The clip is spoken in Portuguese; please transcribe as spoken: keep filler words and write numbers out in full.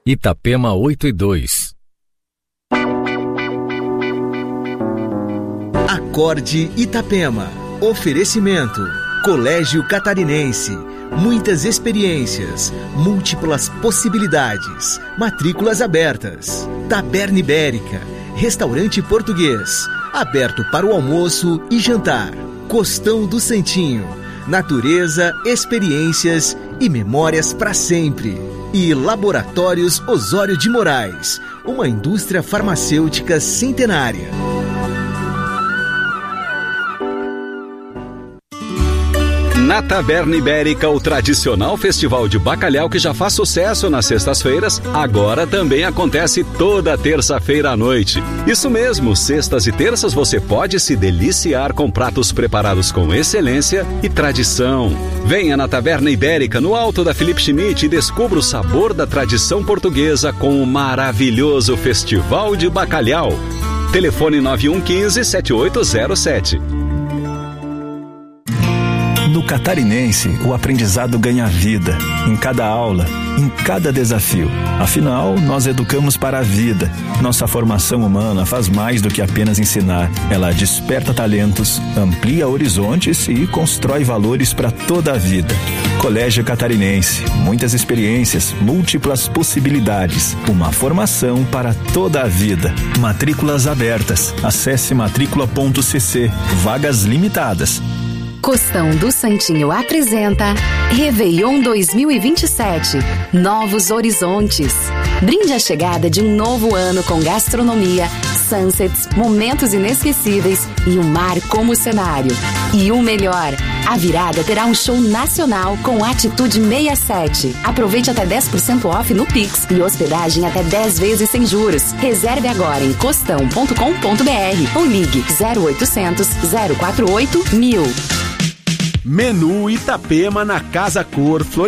Itapema oito e dois. Acorde Itapema. Oferecimento. Colégio Catarinense. Muitas experiências, múltiplas possibilidades, matrículas abertas. Taberna Ibérica, restaurante português, aberto para o almoço e jantar. Costão do Santinho, natureza, experiências e memórias para sempre. E Laboratórios Osório de Moraes, uma indústria farmacêutica centenária. Na Taberna Ibérica, o tradicional festival de bacalhau que já faz sucesso nas sextas-feiras, agora também acontece toda terça-feira à noite. Isso mesmo, sextas e terças você pode se deliciar com pratos preparados com excelência e tradição. Venha na Taberna Ibérica, no alto da Felipe Schmidt, e descubra o sabor da tradição portuguesa com o maravilhoso Festival de Bacalhau. Telefone nove um um cinco, sete oito zero sete. No Catarinense, o aprendizado ganha vida, em cada aula, em cada desafio. Afinal, nós educamos para a vida. Nossa formação humana faz mais do que apenas ensinar. Ela desperta talentos, amplia horizontes e constrói valores para toda a vida. Colégio Catarinense, muitas experiências, múltiplas possibilidades. Uma formação para toda a vida. Matrículas abertas. Acesse matrícula ponto c c. Vagas limitadas. Costão do Santinho apresenta Réveillon dois mil e vinte e sete. Novos horizontes. Brinde a chegada de um novo ano com gastronomia, sunsets, momentos inesquecíveis e o mar como cenário. E o melhor, a virada terá um show nacional com Atitude sessenta e sete. Aproveite até dez por cento off no Pix e hospedagem até dez vezes sem juros. Reserve agora em costão ponto com ponto b r ou ligue zero oitocentos, zero quatro oito, mil. Menu Itapema na Casa Cor Flor